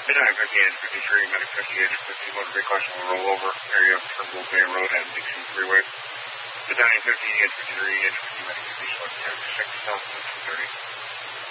Midnight 58, 53, Medic 58, 50, motor vehicle caution will roll over, area of Turnbull Bay Road and Dixon Freeway. Midnight 58, 53, 50, Medic 50, 10, 6, south, 230.